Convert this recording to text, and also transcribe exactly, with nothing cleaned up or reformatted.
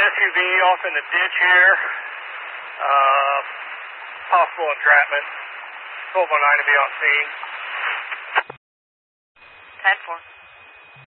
S U V off in the ditch here. Uh, possible entrapment. twelve oh nine to be on scene. ten four.